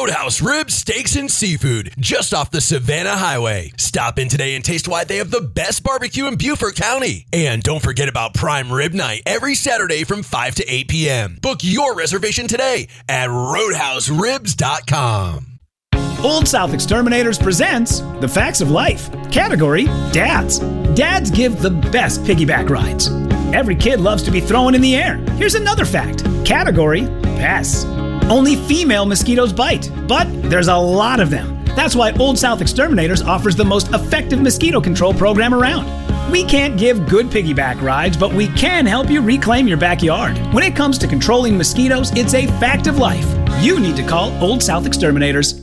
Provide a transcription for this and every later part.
Roadhouse Ribs, Steaks, and Seafood, just off the Savannah Highway. Stop in today and taste why they have the best barbecue in Beaufort County. And don't forget about Prime Rib Night every Saturday from 5 to 8 p.m. Book your reservation today at roadhouseribs.com. Old South Exterminators presents The Facts of Life. Category, Dads. Dads give the best piggyback rides. Every kid loves to be thrown in the air. Here's another fact. Category, Pests. Only female mosquitoes bite, but there's a lot of them. That's why Old South Exterminators offers the most effective mosquito control program around. We can't give good piggyback rides, but we can help you reclaim your backyard. When it comes to controlling mosquitoes, it's a fact of life. You need to call Old South Exterminators.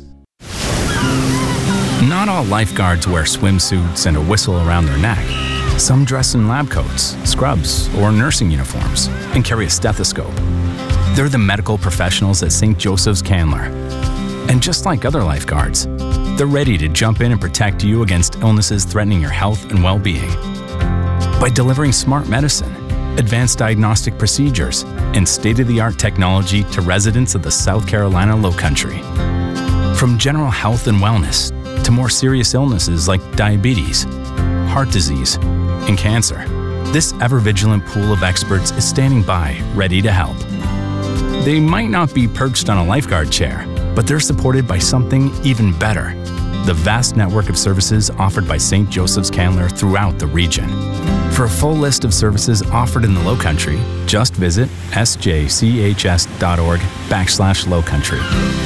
Not all lifeguards wear swimsuits and a whistle around their neck. Some dress in lab coats, scrubs, or nursing uniforms and carry a stethoscope. They're the medical professionals at St. Joseph's Candler. And just like other lifeguards, they're ready to jump in and protect you against illnesses threatening your health and well-being. By delivering smart medicine, advanced diagnostic procedures, and state-of-the-art technology to residents of the South Carolina Lowcountry. From general health and wellness to more serious illnesses like diabetes, heart disease, and cancer, this ever-vigilant pool of experts is standing by, ready to help. They might not be perched on a lifeguard chair, but they're supported by something even better, the vast network of services offered by St. Joseph's Candler throughout the region. For a full list of services offered in the Lowcountry, just visit sjchs.org/Lowcountry.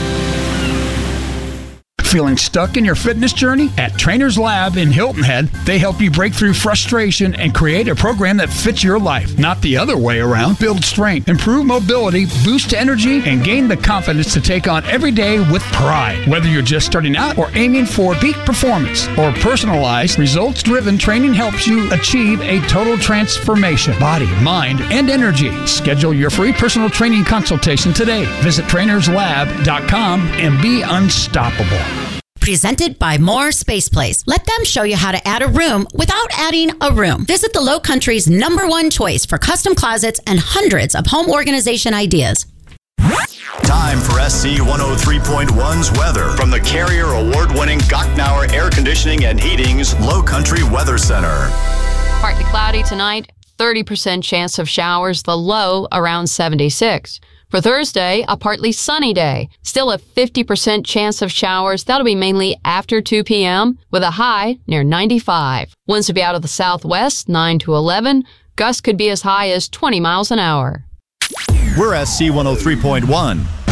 Feeling stuck in your fitness journey? At Trainers Lab in Hilton Head, they help you break through frustration and create a program that fits your life, not the other way around. Build strength, improve mobility, boost energy, and gain the confidence to take on every day with pride. Whether you're just starting out or aiming for peak performance or personalized, results-driven training helps you achieve a total transformation, body, mind, and energy. Schedule your free personal training consultation today. Visit trainerslab.com and be unstoppable. Presented by Moore Space Place. Let them show you how to add a room without adding a room. Visit the Lowcountry's #1 choice for custom closets and hundreds of home organization ideas. Time for SC 103.1's weather from the Carrier Award-winning Gocknauer Air Conditioning and Heating's Lowcountry Weather Center. Partly cloudy tonight, 30% chance of showers, the low around 76. For Thursday, a partly sunny day. Still a 50% chance of showers. That'll be mainly after 2 p.m. with a high near 95. Winds will be out of the southwest, 9 to 11. Gusts could be as high as 20 miles an hour. We're SC 103.1.